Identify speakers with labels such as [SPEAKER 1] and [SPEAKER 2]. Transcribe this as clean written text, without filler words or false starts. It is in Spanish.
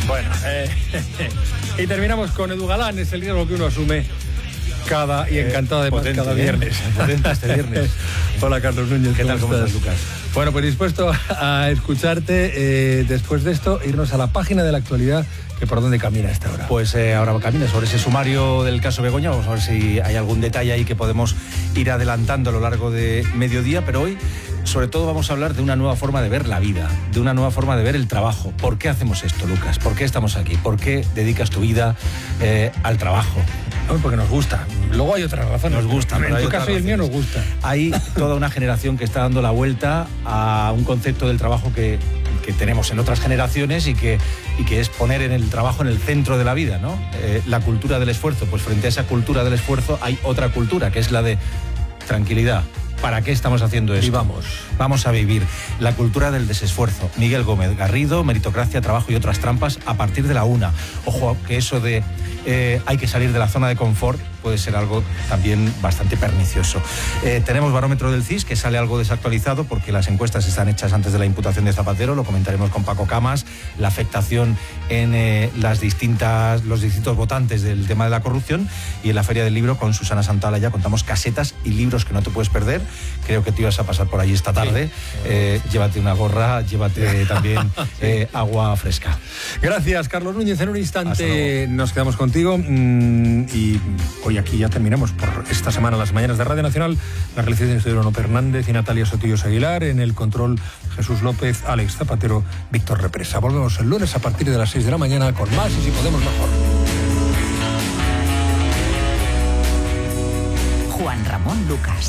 [SPEAKER 1] Bueno, y terminamos con Edu Galán, es el riesgo que uno asume y encantado además
[SPEAKER 2] potente,
[SPEAKER 1] cada viernes.
[SPEAKER 2] Potente este viernes.
[SPEAKER 1] Hola, Carlos Núñez.
[SPEAKER 2] ¿Qué tal? ¿Cómo estás, Lucas?
[SPEAKER 1] Bueno, pues dispuesto a escucharte después de esto, irnos a la página de la actualidad, que por dónde camina a esta hora.
[SPEAKER 2] Pues ahora camina sobre ese sumario del caso Begoña. Vamos a ver si hay algún detalle ahí que podemos ir adelantando a lo largo de mediodía, pero hoy sobre todo vamos a hablar de una nueva forma de ver la vida, de una nueva forma de ver el trabajo. ¿Por qué hacemos esto, Lucas? ¿Por qué estamos aquí? ¿Por qué dedicas tu vida al trabajo?
[SPEAKER 1] Porque nos gusta. Luego hay otras razones.
[SPEAKER 2] Nos gusta.
[SPEAKER 1] En tu caso y el mío nos gusta.
[SPEAKER 2] Hay toda una generación que está dando la vuelta a un concepto del trabajo que tenemos en otras generaciones y que es poner en el trabajo en el centro de la vida, ¿no? La cultura del esfuerzo. Pues frente a esa cultura del esfuerzo hay otra cultura, que es la de tranquilidad. ¿Para qué estamos haciendo esto? Vamos a vivir la cultura del desesfuerzo. Miguel Gómez Garrido, meritocracia, trabajo y otras trampas a partir de la 1. Ojo, que eso de hay que salir de la zona de confort puede ser algo también bastante pernicioso. Tenemos barómetro del CIS, que sale algo desactualizado porque las encuestas están hechas antes de la imputación de Zapatero, lo comentaremos con Paco Camas, la afectación en los distintos votantes del tema de la corrupción, y en la Feria del Libro con Susana Santala ya contamos casetas y libros que no te puedes perder. Creo que te ibas a pasar por allí esta tarde. Sí. Llévate una gorra, llévate también agua fresca.
[SPEAKER 1] Gracias, Carlos Núñez. En un instante nos quedamos contigo y hoy aquí ya terminamos por esta semana las mañanas de Radio Nacional. La realización de Bruno Fernández y Natalia Sotillos Aguilar. En el control, Jesús López, Alex Zapatero, Víctor Represa. Volvemos el lunes a partir de las 6 de la mañana con más y si podemos mejor.
[SPEAKER 3] Juan Ramón Lucas.